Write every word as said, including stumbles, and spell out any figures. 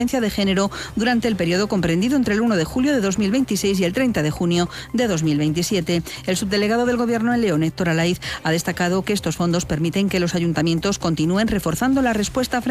de género durante el periodo comprendido entre el uno de julio de dos mil veintiséis y el treinta de junio de dos mil veintisiete. El subdelegado del Gobierno en León, Héctor Alaiz, ha destacado que estos fondos permiten que los ayuntamientos continúen reforzando la respuesta frente